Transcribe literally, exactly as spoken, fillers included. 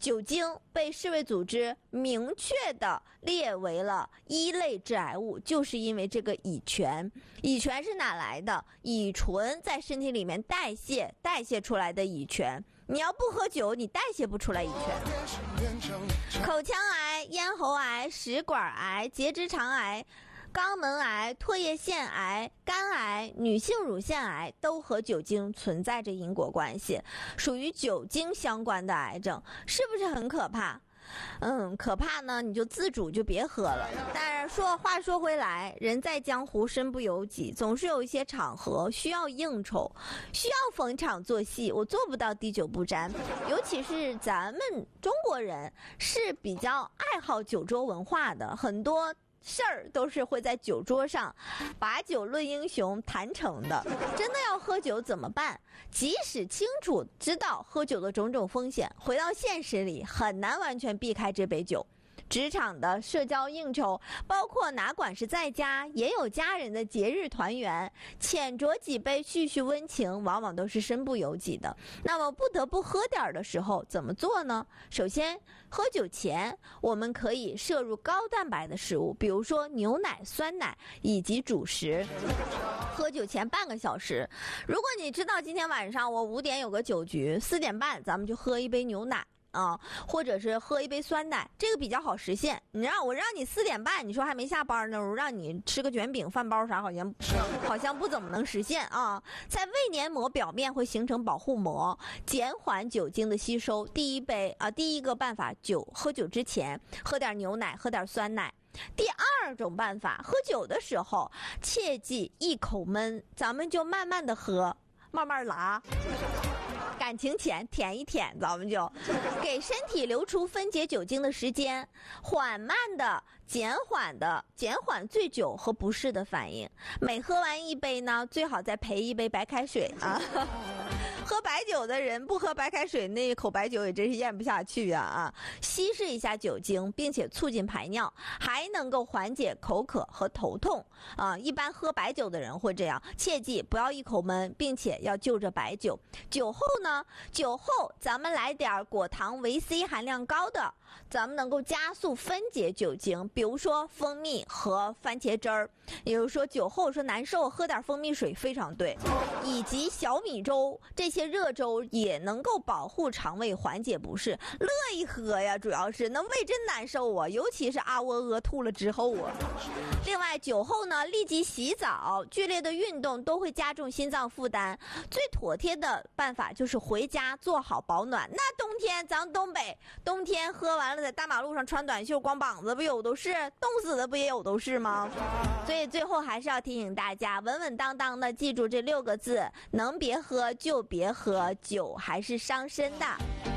酒精被世卫组织明确的列为了一类致癌物，就是因为这个乙醛。乙醛是哪来的？乙醇在身体里面代谢代谢出来的乙醛。你要不喝酒，你代谢不出来乙醛。口腔癌、咽喉癌、食管癌、结直肠癌、肛门癌、唾液腺癌、肝癌、女性乳腺癌都和酒精存在着因果关系，属于酒精相关的癌症，是不是很可怕？嗯，可怕呢，你就自主就别喝了。但是说话说回来，人在江湖身不由己，总是有一些场合需要应酬，需要逢场作戏，我做不到滴酒不沾。尤其是咱们中国人是比较爱好酒桌文化的，很多事儿都是会在酒桌上把酒论英雄谈成的。真的要喝酒怎么办？即使清楚知道喝酒的种种风险，回到现实里很难完全避开这杯酒。职场的社交应酬，包括哪管是在家也有家人的节日团圆，浅酌几杯叙叙温情，往往都是身不由己的。那么不得不喝点的时候怎么做呢？首先，喝酒前我们可以摄入高蛋白的食物，比如说牛奶、酸奶以及主食。喝酒前半个小时，如果你知道今天晚上我五点有个酒局，四点半咱们就喝一杯牛奶啊，或者是喝一杯酸奶，这个比较好实现。你让我让你四点半，你说还没下班呢，我让你吃个卷饼、饭包啥，好像好像不怎么能实现啊。在胃黏膜表面会形成保护膜，减缓酒精的吸收。第一杯啊，第一个办法，酒喝酒之前喝点牛奶，喝点酸奶。第二种办法，喝酒的时候切记一口闷，咱们就慢慢的喝，慢慢拉。感情浅，舔一舔，咱们就给身体留出分解酒精的时间，缓慢的、减缓的减缓醉酒和不适的反应。每喝完一杯呢，最好再陪一杯白开水啊。喝白酒的人不喝白开水，那一口白酒也真是咽不下去啊啊！稀释一下酒精，并且促进排尿，还能够缓解口渴和头痛啊。一般喝白酒的人会这样，切记不要一口闷，并且要就着白酒。酒后呢，酒后咱们来点果糖维 C 含量高的，咱们能够加速分解酒精，比如说蜂蜜和番茄汁儿。也就是说，酒后说难受，喝点蜂蜜水非常对，以及小米粥，这些热粥也能够保护肠胃，缓解不适。乐意喝呀，主要是那胃真难受啊，尤其是啊喔呃吐了之后啊。另外，酒后呢立即洗澡，剧烈的运动都会加重心脏负担。最妥帖的办法就是回家做好保暖。那冬天咱东北冬天喝完了，在大马路上穿短袖光膀子不有都是，冻死的不也有都是吗？所以最后还是要提醒大家，稳稳当当的记住这六个字：能别喝就别喝，酒还是伤身的。